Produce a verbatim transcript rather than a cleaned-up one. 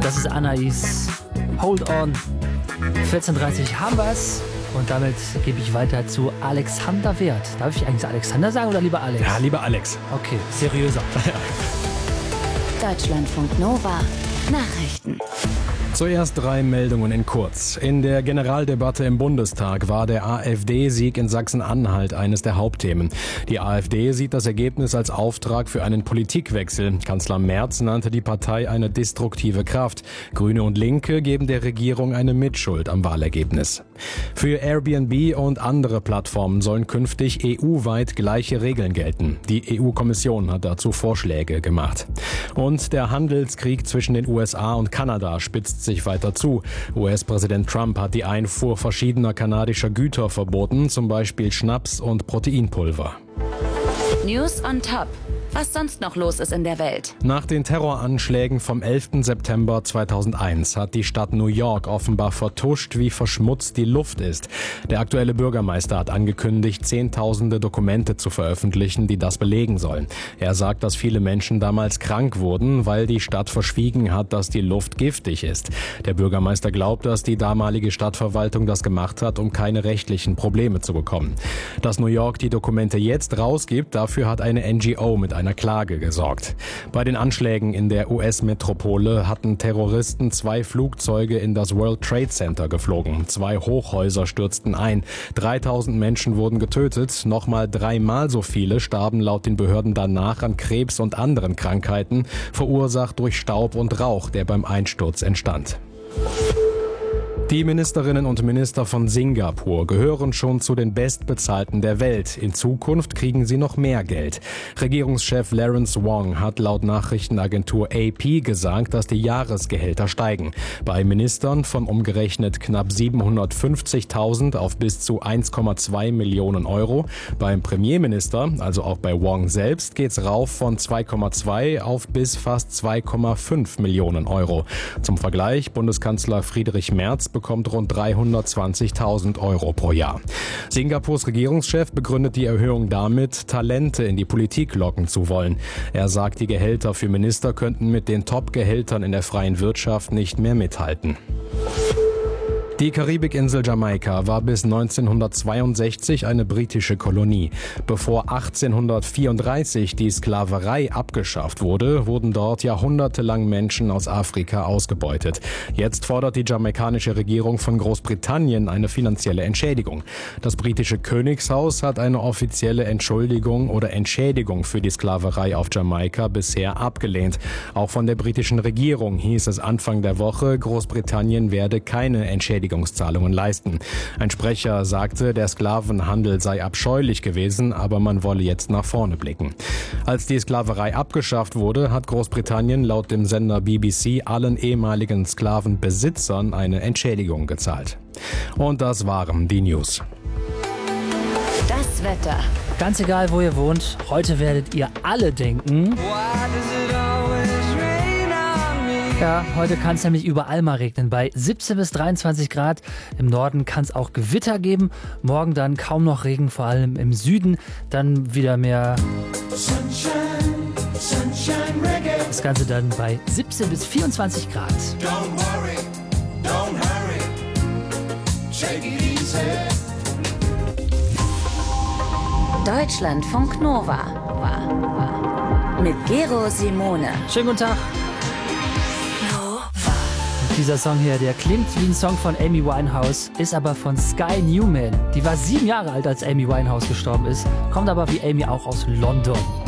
Das ist Anais. Hold on. vierzehn Uhr dreißig haben wir's. Und damit gebe ich weiter zu Alexander Wert. Darf ich eigentlich Alexander sagen oder lieber Alex? Ja, lieber Alex. Okay, seriöser. Deutschlandfunk Nova. Nachrichten. Zuerst drei Meldungen in kurz. In der Generaldebatte im Bundestag war der AfD-Sieg in Sachsen-Anhalt eines der Hauptthemen. Die AfD sieht das Ergebnis als Auftrag für einen Politikwechsel. Kanzler Merz nannte die Partei eine destruktive Kraft. Grüne und Linke geben der Regierung eine Mitschuld am Wahlergebnis. Für Airbnb und andere Plattformen sollen künftig E U-weit gleiche Regeln gelten. Die E U-Kommission hat dazu Vorschläge gemacht. Und der Handelskrieg zwischen den U S A und Kanada spitzt sich weiter zu. U S-Präsident Trump hat die Einfuhr verschiedener kanadischer Güter verboten, zum Beispiel Schnaps und Proteinpulver. News on Top. Was sonst noch los ist in der Welt. Nach den Terroranschlägen vom elften September zweitausendeins hat die Stadt New York offenbar vertuscht, wie verschmutzt die Luft ist. Der aktuelle Bürgermeister hat angekündigt, zehntausende Dokumente zu veröffentlichen, die das belegen sollen. Er sagt, dass viele Menschen damals krank wurden, weil die Stadt verschwiegen hat, dass die Luft giftig ist. Der Bürgermeister glaubt, dass die damalige Stadtverwaltung das gemacht hat, um keine rechtlichen Probleme zu bekommen. Dass New York die Dokumente jetzt rausgibt, dafür hat eine N G O mit einer Klage gesorgt. Bei den Anschlägen in der U S-Metropole hatten Terroristen zwei Flugzeuge in das World Trade Center geflogen. Zwei Hochhäuser stürzten ein. dreitausend Menschen wurden getötet. Nochmal dreimal so viele starben laut den Behörden danach an Krebs und anderen Krankheiten, verursacht durch Staub und Rauch, der beim Einsturz entstand. Die Ministerinnen und Minister von Singapur gehören schon zu den Bestbezahlten der Welt. In Zukunft kriegen sie noch mehr Geld. Regierungschef Lawrence Wong hat laut Nachrichtenagentur A P gesagt, dass die Jahresgehälter steigen. Bei Ministern von umgerechnet knapp siebenhundertfünfzigtausend auf bis zu eins Komma zwei Millionen Euro. Beim Premierminister, also auch bei Wong selbst, geht's rauf von zwei Komma zwei auf bis fast zwei Komma fünf Millionen Euro. Zum Vergleich, Bundeskanzler Friedrich Merz bekommt rund dreihundertzwanzigtausend Euro pro Jahr. Singapurs Regierungschef begründet die Erhöhung damit, Talente in die Politik locken zu wollen. Er sagt, die Gehälter für Minister könnten mit den Top-Gehältern in der freien Wirtschaft nicht mehr mithalten. Die Karibikinsel Jamaika war bis neunzehnhundertzweiundsechzig eine britische Kolonie. Bevor achtzehnhundertvierunddreißig die Sklaverei abgeschafft wurde, wurden dort jahrhundertelang Menschen aus Afrika ausgebeutet. Jetzt fordert die jamaikanische Regierung von Großbritannien eine finanzielle Entschädigung. Das britische Königshaus hat eine offizielle Entschuldigung oder Entschädigung für die Sklaverei auf Jamaika bisher abgelehnt. Auch von der britischen Regierung hieß es Anfang der Woche, Großbritannien werde keine Entschädigung Entschädigungszahlungen leisten. Ein Sprecher sagte, der Sklavenhandel sei abscheulich gewesen, aber man wolle jetzt nach vorne blicken. Als die Sklaverei abgeschafft wurde, hat Großbritannien laut dem Sender B B C allen ehemaligen Sklavenbesitzern eine Entschädigung gezahlt. Und das waren die News. Das Wetter. Ganz egal, wo ihr wohnt, heute werdet ihr alle denken... Ja, heute kann es nämlich überall mal regnen. Bei siebzehn bis dreiundzwanzig Grad. Im Norden kann es auch Gewitter geben. Morgen dann kaum noch Regen, vor allem im Süden. Dann wieder mehr Sunshine, Sunshine Reggae. Das Ganze dann bei siebzehn bis vierundzwanzig Grad. Don't worry, don't hurry. Take it easy. Deutschlandfunk Nova. Mit Gero Simone. Schönen guten Tag. Dieser Song hier, der klingt wie ein Song von Amy Winehouse, ist aber von Sky Newman. Die war sieben Jahre alt, als Amy Winehouse gestorben ist, kommt aber wie Amy auch aus London.